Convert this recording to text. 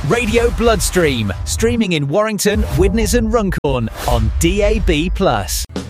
Radio Bloodstream, streaming in Warrington, Widnes and Runcorn on DAB+.